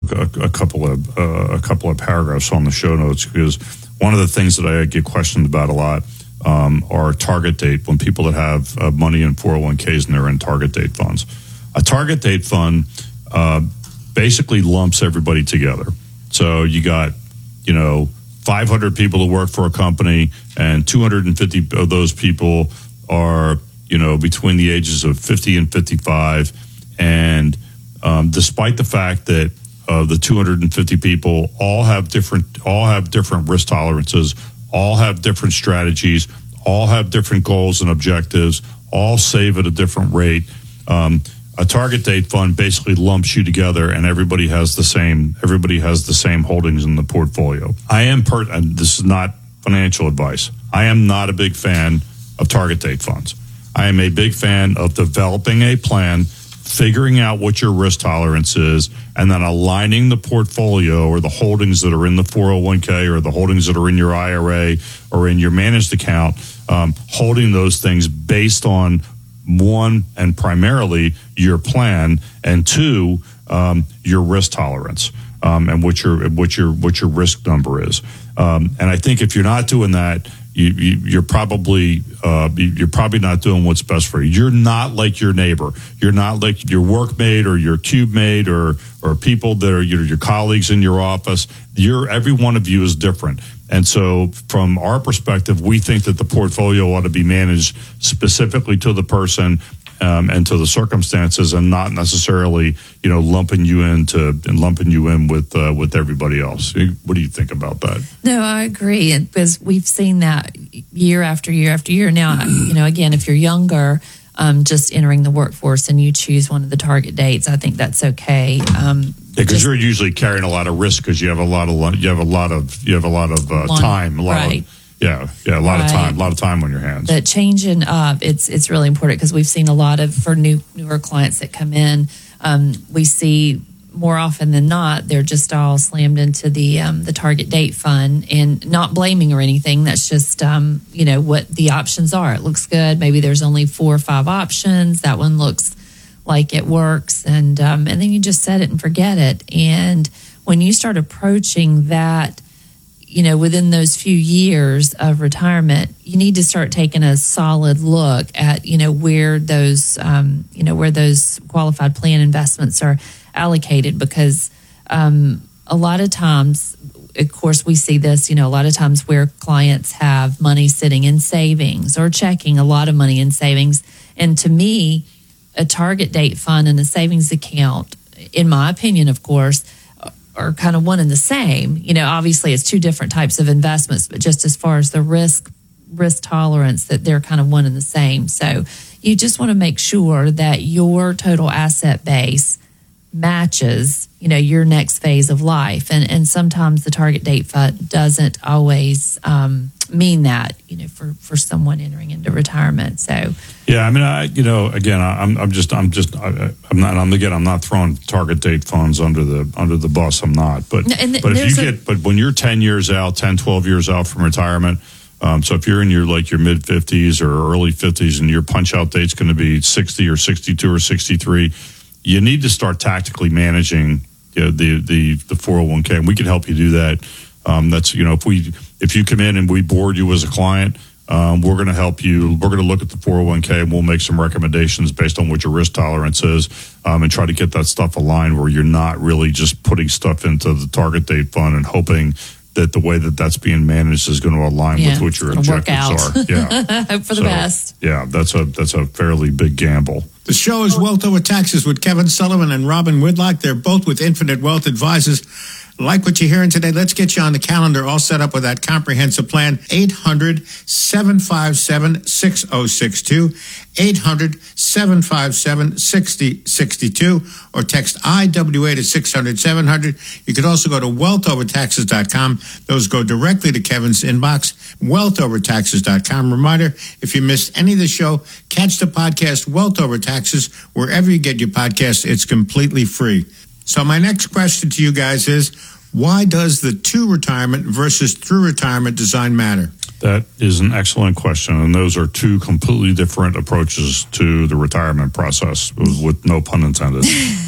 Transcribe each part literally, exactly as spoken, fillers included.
a, a couple of uh, a couple of paragraphs on the show notes, because one of the things that I get questioned about a lot um, are target date, when people that have uh, money in four oh one k's and they're in target date funds. A target date fund uh, basically lumps everybody together. So you got, you know, five hundred people who work for a company, and two hundred fifty of those people are, you know, between the ages of fifty and fifty-five. And um, despite the fact that uh, the two hundred fifty people all have different, all have different risk tolerances, all have different strategies, all have different goals and objectives, all save at a different rate. Um, a target date fund basically lumps you together, and everybody has the same. Everybody has the same holdings in the portfolio. I am per. And this is not financial advice. I am not a big fan of target date funds. I am a big fan of developing a plan, figuring out what your risk tolerance is, and then aligning the portfolio or the holdings that are in the four oh one k or the holdings that are in your I R A or in your managed account, um, holding those things based on, one, and primarily your plan, and two, um, your risk tolerance, um, and what your what your what your risk number is. Um, and I think if you're not doing that, you, you, you're probably uh, you're probably not doing what's best for you. You're not like your neighbor. You're not like your workmate or your cube mate or or people that are your, your colleagues in your office. You're every one of you is different. And so from our perspective, we think that the portfolio ought to be managed specifically to the person um, and to the circumstances, and not necessarily, you know, lumping you into and lumping you in with uh, with everybody else. What do you think about that? No, I agree, because we've seen that year after year after year. Now, you know, again, if you're younger, um, just entering the workforce, and you choose one of the target dates, I think that's okay. Um, Because you're usually carrying a lot of risk, because you have a lot of you have a lot of you have a lot of uh, time, a lot right. of yeah, yeah, a lot right. of time, a lot of time on your hands. But changing up, it's it's really important, because we've seen a lot of for new newer clients that come in. Um, we see more often than not, they're just all slammed into the um, the target date fund, and not blaming or anything. That's just um, you know what the options are. It looks good. Maybe there's only four or five options. That one looks like it works, and um, and then you just set it and forget it. And when you start approaching that, you know, within those few years of retirement, you need to start taking a solid look at, you know, where those, um, you know, where those qualified plan investments are allocated, because um, a lot of times, of course, we see this, you know, a lot of times where clients have money sitting in savings or checking, a lot of money in savings, and to me, a target date fund and a savings account, in my opinion, of course, are kind of one and the same. You know, obviously it's two different types of investments, but just as far as the risk risk tolerance, that they're kind of one and the same. So you just want to make sure that your total asset base matches, you know, your next phase of life. And and sometimes the target date fund doesn't always um, mean that, you know, for, for someone entering into retirement. So yeah, I mean, I you know, again, I'm I'm just I'm just I, I'm not I'm again I'm not throwing target date funds under the under the bus. I'm not, but no, and but if you a, get but when you're ten years out, ten, twelve years out from retirement. Um, so if you're in your like your mid fifties or early fifties, and your punch out date's going to be sixty or sixty-two or sixty-three, you need to start tactically managing, you know, the the the four oh one k, and we can help you do that. Um, that's, you know, if we if you come in and we board you as a client, um, we're going to help you. We're going to look at the four oh one k, and we'll make some recommendations based on what your risk tolerance is, um, and try to get that stuff aligned where you're not really just putting stuff into the target date fund and hoping that the way that that's being managed is going to align yeah, with what your objectives are. Yeah, hope for so, the best. Yeah, that's a that's a fairly big gamble. The show is Wealth Over Taxes with Kevin Sullivan and Robin Whitlock. They're both with Infinite Wealth Advisors. Like what you're hearing today, let's get you on the calendar, all set up with that comprehensive plan. eight hundred, seven five seven, six oh six two, eight hundred, seven five seven, six oh six two, or text I W A to six hundred, seven hundred. You could also go to wealth over taxes dot com. Those go directly to Kevin's inbox, wealth over taxes dot com. Reminder, if you missed any of the show, catch the podcast Wealth Over Taxes wherever you get your podcasts. It's completely free. So my next question to you guys is, why does the to retirement versus through retirement design matter? That is an excellent question, and those are two completely different approaches to the retirement process, with no pun intended.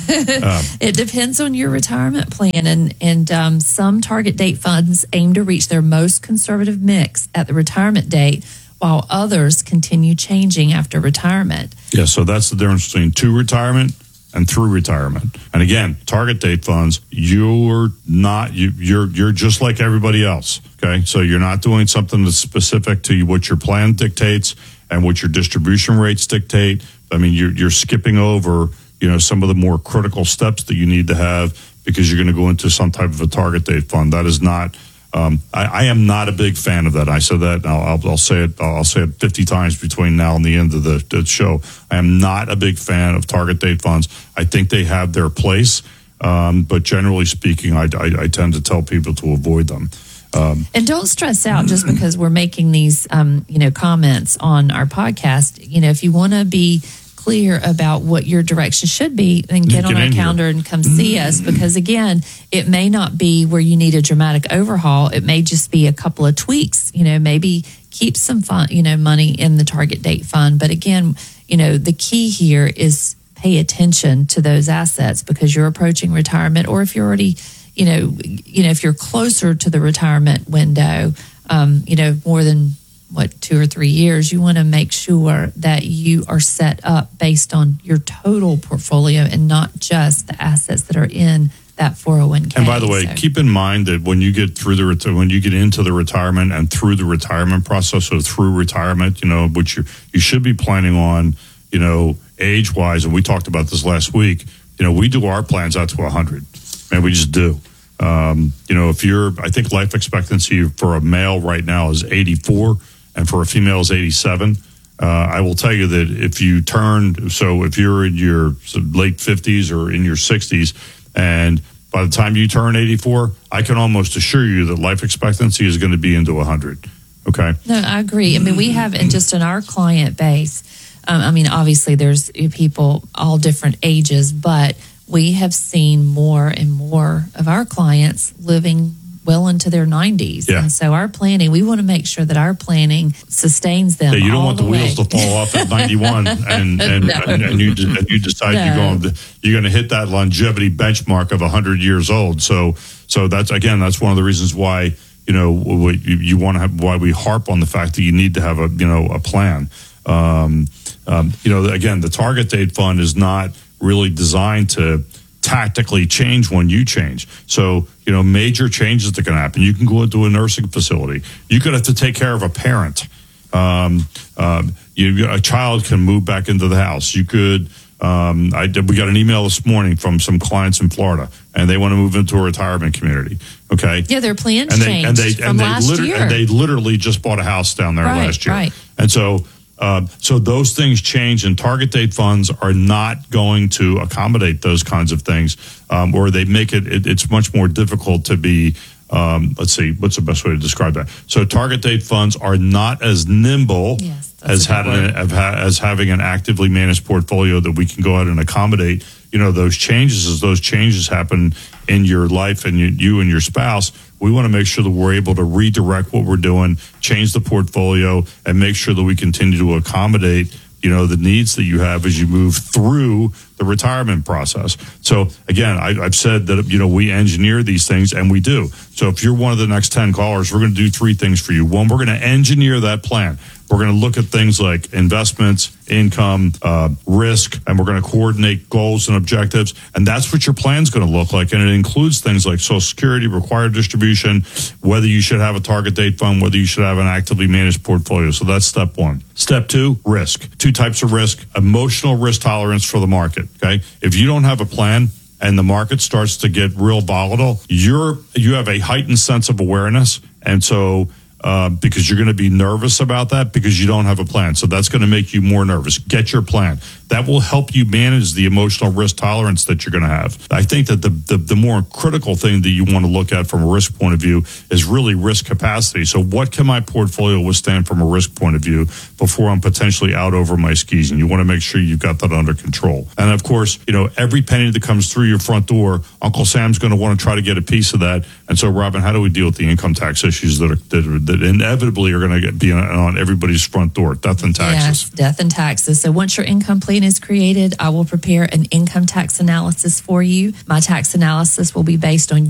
uh, It depends on your retirement plan, and and um, some target date funds aim to reach their most conservative mix at the retirement date, while others continue changing after retirement. Yeah, so that's the difference between to retirement and through retirement. And again, target date funds, you're not you, you're you're just like everybody else. Okay, so you're not doing something that's specific to what your plan dictates and what your distribution rates dictate. I mean, you're you're skipping over, you know, some of the more critical steps that you need to have because you're going to go into some type of a target date fund. That is not. Um, I, I am not a big fan of that. I said that. And I'll, I'll, I'll say it. I'll say it fifty times between now and the end of the, the show. I am not a big fan of target date funds. I think they have their place, um, but generally speaking, I, I, I tend to tell people to avoid them. Um, and don't stress out just because we're making these, um, you know, comments on our podcast. You know, if you want to be clear about what your direction should be, then get, get on our calendar here and come see us, because again, it may not be where you need a dramatic overhaul. It may just be a couple of tweaks. You know, maybe keep some fun, you know, money in the target date fund. But again, you know, the key here is pay attention to those assets because you're approaching retirement, or if you're already, you know, you know, if you're closer to the retirement window, um, you know, more than what, two or three years, you want to make sure that you are set up based on your total portfolio and not just the assets that are in that four oh one k. And by the way, so. keep keep in mind that when you get through the when you get into the retirement and through the retirement process, so through retirement, you know, which you you should be planning on, you know, age wise, and we talked about this last week. You know, we do our plans out to one hundred, and we just do. Um, you know, if you're, I think life expectancy for a male right now is eighty-four. And for a female is eighty-seven. Uh, I will tell you that if you turn, so if you're in your late fifties or in your sixties, and by the time you turn eighty-four, I can almost assure you that life expectancy is going to be into one hundred. Okay? No, I agree. I mean, we have, and just in our client base, um, I mean, obviously there's people all different ages, but we have seen more and more of our clients living well into their nineties. Yeah. And so our planning, we want to make sure that our planning sustains them. Yeah, you don't all want the, the wheels to fall off at ninety-one and, and, No. and, and, you, and you decide No. you're going to, you're going to hit that longevity benchmark of one hundred years old. So, so that's, again, that's one of the reasons why, you know, what you, you want to have, why we harp on the fact that you need to have a, you know, a plan. Um, um, you know, again, the target date fund is not really designed to tactically change when you change. So, you know, major changes that can happen. You can go into a nursing facility. You could have to take care of a parent. Um, um, you, a child can move back into the house. You could, um, I did, we got an email this morning from some clients in Florida, and they want to move into a retirement community. Okay. Yeah, their plans and they, changed and they, from and they last liter- year. And they literally just bought a house down there Right, last year. right. And so, Uh, so those things change, and target date funds are not going to accommodate those kinds of things, um, or they make it, it, it's much more difficult to be, um, let's see, what's the best way to describe that? So target date funds are not as nimble Yes, that's as, a good had word. an, as having an actively managed portfolio that we can go ahead and accommodate, you know, those changes. As those changes happen in your life and you, you and your spouse, we want to make sure that we're able to redirect what we're doing, change the portfolio, and make sure that we continue to accommodate, you know, the needs that you have as you move through the retirement process. So again, I, I've said that, you know, we engineer these things, and we do. So if you're one of the next ten callers, we're going to do three things for you. One, we're going to engineer that plan. We're going to look at things like investments, income, uh, risk, and we're going to coordinate goals and objectives. And that's what your plan's going to look like. And it includes things like Social Security, required distribution, whether you should have a target date fund, whether you should have an actively managed portfolio. So that's step one. Step two, risk. Two types of risk: emotional risk tolerance for the market. Okay. If you don't have a plan and the market starts to get real volatile, you're, you have a heightened sense of awareness. And so, Uh, because you're going to be nervous about that because you don't have a plan. So that's going to make you more nervous. Get your plan. That will help you manage the emotional risk tolerance that you're going to have. I think that the, the, the more critical thing that you want to look at from a risk point of view is really risk capacity. So what can my portfolio withstand from a risk point of view before I'm potentially out over my skis? And you want to make sure you've got that under control. And of course, you know, every penny that comes through your front door, Uncle Sam's going to want to try to get a piece of that. And so, Robin, how do we deal with the income tax issues that are, that are that inevitably are going to be on, on everybody's front door, death and taxes. Yes, death and taxes. So once your income plan is created, I will prepare an income tax analysis for you. My tax analysis will be based on